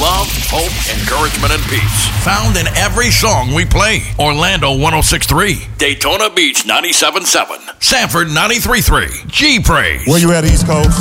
love, hope, encouragement, and peace. Found in every song we play. Orlando 106.3, Daytona Beach 97.7, Sanford 93.3, G Praise. Where you at, East Coast?